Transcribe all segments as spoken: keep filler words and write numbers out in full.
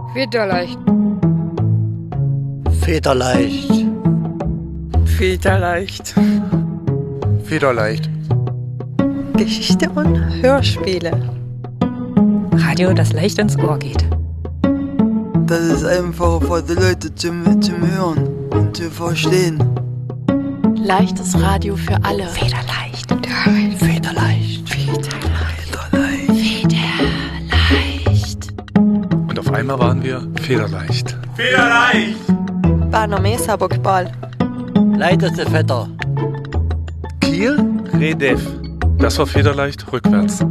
Federleicht. Federleicht. Federleicht. Federleicht. Geschichte und Hörspiele. Radio, das leicht ins Ohr geht. Das ist einfacher für die Leute zum, zum Hören und zu verstehen. Leichtes Radio für alle. Federleicht. Federleicht. Federleicht. Federleicht. Federleicht. Und auf einmal waren wir federleicht. Federleicht. Bana Mesa Bockball. Leiteste Vetter. Kiel? Redef. Das war federleicht rückwärts.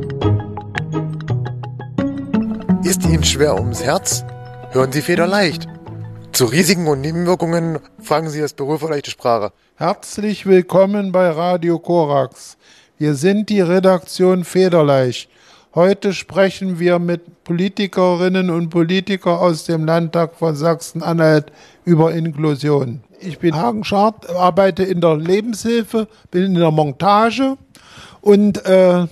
Ist Ihnen schwer ums Herz? Hören Sie federleicht. Zu Risiken und Nebenwirkungen fragen Sie das Büro für leichte Sprache. Herzlich willkommen bei Radio Korax. Wir sind die Redaktion Federleicht. Heute sprechen wir mit Politikerinnen und Politikern aus dem Landtag von Sachsen-Anhalt über Inklusion. Ich bin Hagen Schardt, arbeite in der Lebenshilfe, bin in der Montage und, äh,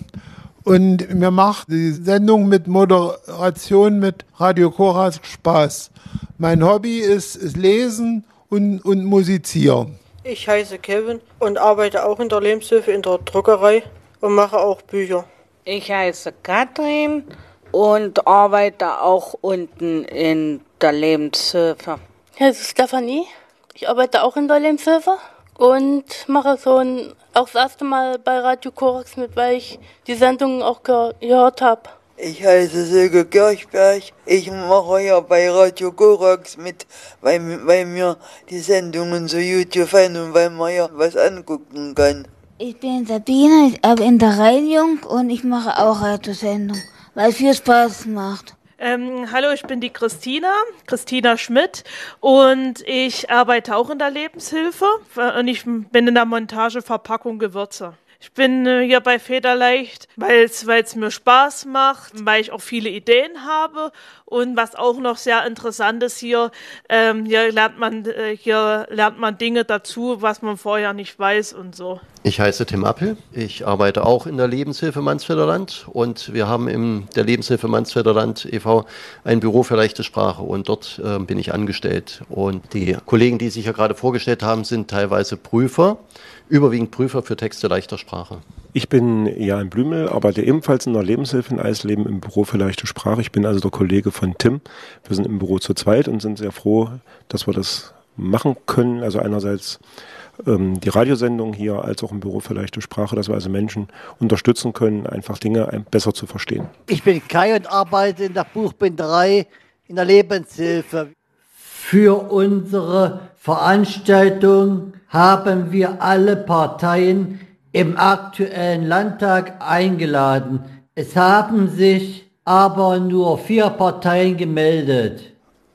und mir macht die Sendung mit Moderation mit Radio Korax Spaß. Mein Hobby ist, ist Lesen und, und Musizieren. Ich heiße Kevin und arbeite auch in der Lebenshilfe in der Druckerei und mache auch Bücher. Ich heiße Katrin und arbeite auch unten in der Lebenshilfe. Ich heiße Stefanie, ich arbeite auch in der Lebenshilfe und mache so ein, auch das erste Mal bei Radio Korax mit, weil ich die Sendungen auch ge- gehört habe. Ich heiße Silke Kirchberg, ich mache ja bei Radio Korax mit, weil, weil mir die Sendungen so gut gefallen und weil man ja was angucken kann. Ich bin Sabine, ich arbeite in der Reinigung und ich mache auch Radiosendung, weil es viel Spaß macht. Ähm, hallo, ich bin die Christina, Christina Schmidt und ich arbeite auch in der Lebenshilfe und ich bin in der Montage Verpackung Gewürze. Ich bin äh, hier bei Federleicht, weil es mir Spaß macht, weil ich auch viele Ideen habe und was auch noch sehr interessant ist hier, ähm, hier lernt man äh, hier lernt man Dinge dazu, was man vorher nicht weiß und so. Ich heiße Tim Appel, ich arbeite auch in der Lebenshilfe Mansfelder Land und wir haben in der Lebenshilfe Mansfelder Land e V ein Büro für leichte Sprache und dort äh, bin ich angestellt. Und die Kollegen, die sich ja gerade vorgestellt haben, sind teilweise Prüfer, überwiegend Prüfer für Texte leichter Sprache. Ich bin Jan Blümel, arbeite ebenfalls in der Lebenshilfe in Eisleben im Büro für leichte Sprache. Ich bin also der Kollege von Tim. Wir sind im Büro zu zweit und sind sehr froh, dass wir das machen können. Also einerseits ähm, die Radiosendung hier, als auch im Büro für leichte Sprache, dass wir also Menschen unterstützen können, einfach Dinge besser zu verstehen. Ich bin Kai und arbeite in der Buchbinderei in der Lebenshilfe. Für unsere Veranstaltung haben wir alle Parteien im aktuellen Landtag eingeladen. Es haben sich aber nur vier Parteien gemeldet.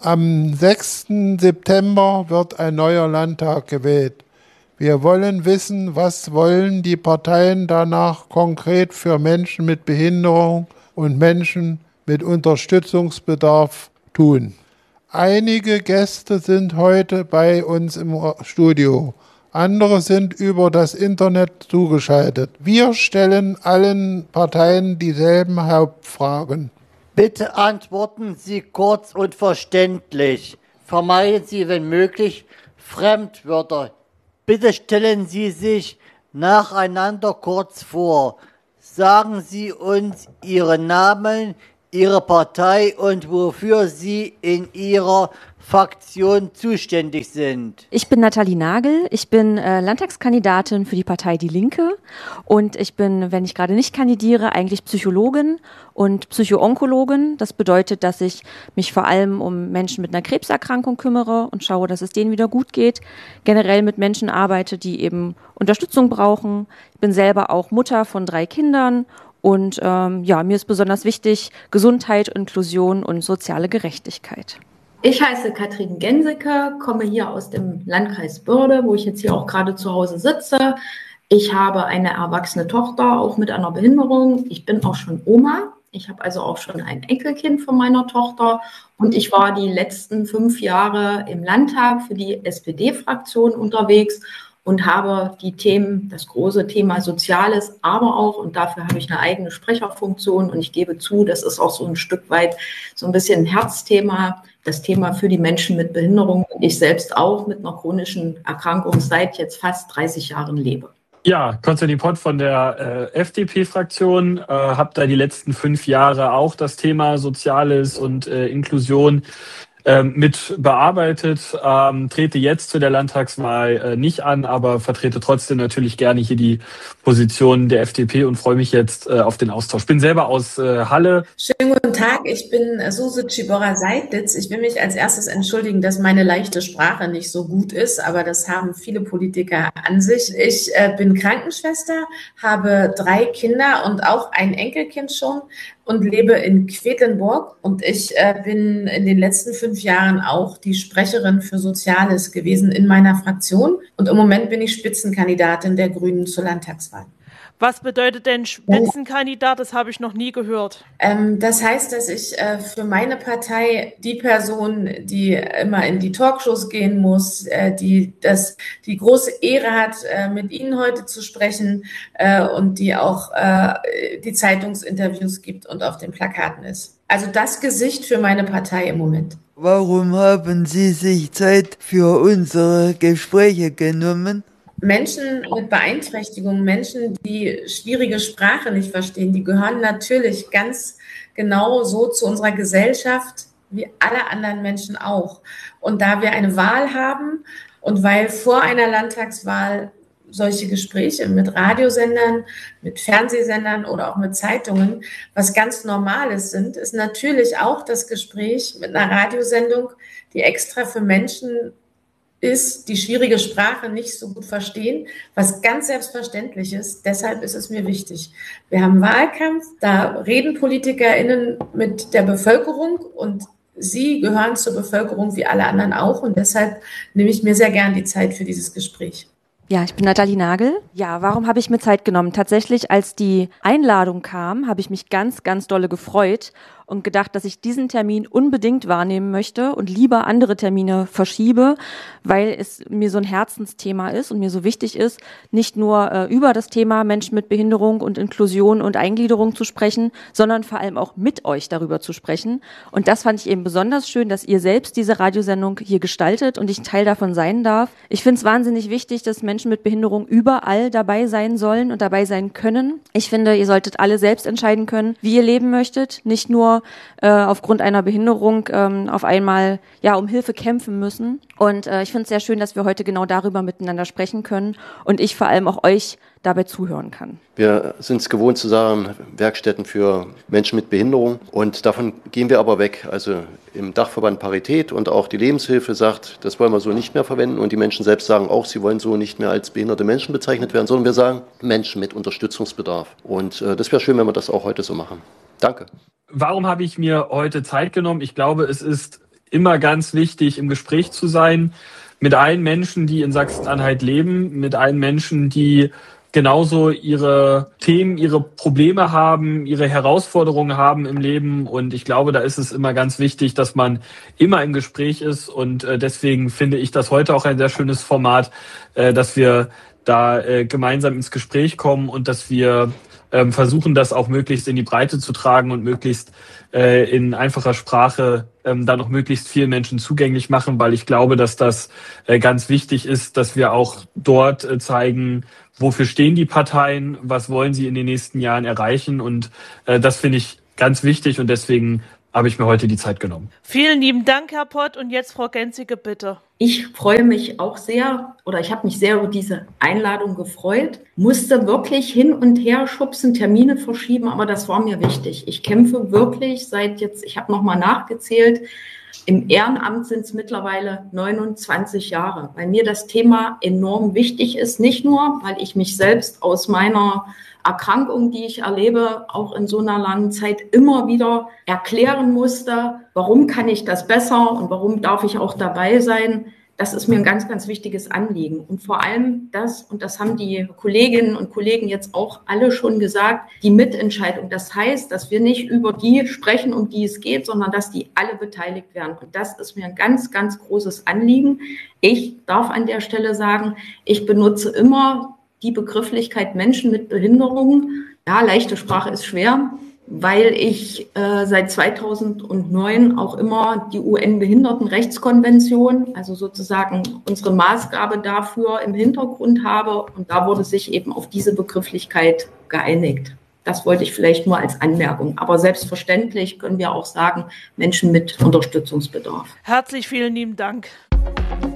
Am sechsten September wird ein neuer Landtag gewählt. Wir wollen wissen, was wollen die Parteien danach konkret für Menschen mit Behinderung und Menschen mit Unterstützungsbedarf tun. Einige Gäste sind heute bei uns im Studio. Andere sind über das Internet zugeschaltet. Wir stellen allen Parteien dieselben Hauptfragen. Bitte antworten Sie kurz und verständlich. Vermeiden Sie, wenn möglich, Fremdwörter. Bitte stellen Sie sich nacheinander kurz vor. Sagen Sie uns Ihren Namen, Ihre Partei und wofür Sie in Ihrer Fraktion zuständig sind. Ich bin Nathalie Nagel, ich bin äh, Landtagskandidatin für die Partei Die Linke und ich bin, wenn ich gerade nicht kandidiere, eigentlich Psychologin und Psychoonkologin. Das bedeutet, dass ich mich vor allem um Menschen mit einer Krebserkrankung kümmere und schaue, dass es denen wieder gut geht. Generell mit Menschen arbeite, die eben Unterstützung brauchen. Ich bin selber auch Mutter von drei Kindern. Und ähm, ja, mir ist besonders wichtig Gesundheit, Inklusion und soziale Gerechtigkeit. Ich heiße Katrin Genseke, komme hier aus dem Landkreis Börde, wo ich jetzt hier auch gerade zu Hause sitze. Ich habe eine erwachsene Tochter, auch mit einer Behinderung. Ich bin auch schon Oma. Ich habe also auch schon ein Enkelkind von meiner Tochter. Und ich war die letzten fünf Jahre im Landtag für die S P D-Fraktion unterwegs und habe die Themen, das große Thema Soziales, aber auch, und dafür habe ich eine eigene Sprecherfunktion und ich gebe zu, das ist auch so ein Stück weit so ein bisschen ein Herzthema, das Thema für die Menschen mit Behinderung. Ich selbst auch mit einer chronischen Erkrankung seit jetzt fast dreißig Jahren lebe. Ja, Konstantin Pott von der äh, F D P-Fraktion, äh, habe da die letzten fünf Jahre auch das Thema Soziales und äh, Inklusion ähm, mit bearbeitet, ähm, trete jetzt zu der Landtagswahl äh, nicht an, aber vertrete trotzdem natürlich gerne hier die Position der F D P und freue mich jetzt äh, auf den Austausch. Bin selber aus äh, Halle. Schönen guten Tag, ich bin Suse Cibora-Seidlitz. Ich will mich als erstes entschuldigen, dass meine leichte Sprache nicht so gut ist, aber das haben viele Politiker an sich. Ich äh, bin Krankenschwester, habe drei Kinder und auch ein Enkelkind schon und lebe in Quedlinburg und ich äh, bin in den letzten fünf Jahren auch die Sprecherin für Soziales gewesen in meiner Fraktion und im Moment bin ich Spitzenkandidatin der Grünen zur Landtagswahl. Was bedeutet denn Spitzenkandidat? Das habe ich noch nie gehört. Ähm, das heißt, dass ich äh, für meine Partei die Person, die immer in die Talkshows gehen muss, äh, die das die große Ehre hat, äh, mit Ihnen heute zu sprechen äh, und die auch äh, die Zeitungsinterviews gibt und auf den Plakaten ist. Also das Gesicht für meine Partei im Moment. Warum haben Sie sich Zeit für unsere Gespräche genommen? Menschen mit Beeinträchtigungen, Menschen, die schwierige Sprache nicht verstehen, die gehören natürlich ganz genau so zu unserer Gesellschaft wie alle anderen Menschen auch. Und da wir eine Wahl haben und weil vor einer Landtagswahl solche Gespräche mit Radiosendern, mit Fernsehsendern oder auch mit Zeitungen was ganz Normales sind, ist natürlich auch das Gespräch mit einer Radiosendung, die extra für Menschen ist, die schwierige Sprache nicht so gut verstehen, was ganz selbstverständlich ist. Deshalb ist es mir wichtig. Wir haben Wahlkampf, da reden PolitikerInnen mit der Bevölkerung und Sie gehören zur Bevölkerung wie alle anderen auch und deshalb nehme ich mir sehr gern die Zeit für dieses Gespräch. Ja, ich bin Nathalie Nagel. Ja, warum habe ich mir Zeit genommen? Tatsächlich, als die Einladung kam, habe ich mich ganz, ganz dolle gefreut und gedacht, dass ich diesen Termin unbedingt wahrnehmen möchte und lieber andere Termine verschiebe, weil es mir so ein Herzensthema ist und mir so wichtig ist, nicht nur äh, über das Thema Menschen mit Behinderung und Inklusion und Eingliederung zu sprechen, sondern vor allem auch mit euch darüber zu sprechen. Und das fand ich eben besonders schön, dass ihr selbst diese Radiosendung hier gestaltet und ich Teil davon sein darf. Ich finde es wahnsinnig wichtig, dass Menschen mit Behinderung überall dabei sein sollen und dabei sein können. Ich finde, ihr solltet alle selbst entscheiden können, wie ihr leben möchtet, nicht nur äh, aufgrund einer Behinderung ähm, auf einmal ja um Hilfe kämpfen müssen. Und äh, ich finde es sehr schön, dass wir heute genau darüber miteinander sprechen können und ich vor allem auch euch dabei zuhören kann. Wir sind es gewohnt zu sagen, Werkstätten für Menschen mit Behinderung und davon gehen wir aber weg. Also im Dachverband Parität und auch die Lebenshilfe sagt, das wollen wir so nicht mehr verwenden und die Menschen selbst sagen auch, sie wollen so nicht mehr als behinderte Menschen bezeichnet werden, sondern wir sagen Menschen mit Unterstützungsbedarf. Und äh, das wäre schön, wenn wir das auch heute so machen. Danke. Warum habe ich mir heute Zeit genommen? Ich glaube, es ist immer ganz wichtig, im Gespräch zu sein mit allen Menschen, die in Sachsen-Anhalt leben, mit allen Menschen, die genauso ihre Themen, ihre Probleme haben, ihre Herausforderungen haben im Leben. Und ich glaube, da ist es immer ganz wichtig, dass man immer im Gespräch ist. Und äh, deswegen finde ich das heute auch ein sehr schönes Format, äh, dass wir da äh, gemeinsam ins Gespräch kommen und dass wir ähm, versuchen, das auch möglichst in die Breite zu tragen und möglichst äh, in einfacher Sprache ähm, dann auch möglichst vielen Menschen zugänglich machen, weil ich glaube, dass das äh, ganz wichtig ist, dass wir auch dort äh, zeigen, wofür stehen die Parteien, was wollen sie in den nächsten Jahren erreichen und äh, das finde ich ganz wichtig und deswegen habe ich mir heute die Zeit genommen. Vielen lieben Dank, Herr Pott. Und jetzt Frau Genzicke, bitte. Ich freue mich auch sehr, oder ich habe mich sehr über diese Einladung gefreut, musste wirklich hin und her schubsen, Termine verschieben, aber das war mir wichtig. Ich kämpfe wirklich seit jetzt, ich habe nochmal nachgezählt, im Ehrenamt sind es mittlerweile neunundzwanzig Jahre, weil mir das Thema enorm wichtig ist, nicht nur, weil ich mich selbst aus meiner Erkrankung, die ich erlebe, auch in so einer langen Zeit immer wieder erklären musste, warum kann ich das besser und warum darf ich auch dabei sein. Das ist mir ein ganz, ganz wichtiges Anliegen. Und vor allem das, und das haben die Kolleginnen und Kollegen jetzt auch alle schon gesagt, die Mitentscheidung. Das heißt, dass wir nicht über die sprechen, um die es geht, sondern dass die alle beteiligt werden. Und das ist mir ein ganz, ganz großes Anliegen. Ich darf an der Stelle sagen, ich benutze immer die Begrifflichkeit Menschen mit Behinderungen. Ja, leichte Sprache ist schwer, weil ich äh, seit zweitausendneun auch immer die U N-Behindertenrechtskonvention, also sozusagen unsere Maßgabe dafür im Hintergrund habe. Und da wurde sich eben auf diese Begrifflichkeit geeinigt. Das wollte ich vielleicht nur als Anmerkung. Aber selbstverständlich können wir auch sagen, Menschen mit Unterstützungsbedarf. Herzlich vielen lieben Dank.